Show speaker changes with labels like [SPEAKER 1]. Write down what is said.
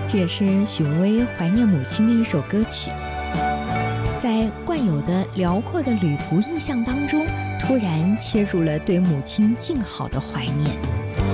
[SPEAKER 1] 这也是许巍巍怀念母亲的一首歌曲。在惯有的辽阔的旅途意象当中，突然切入了对母亲静好的怀念。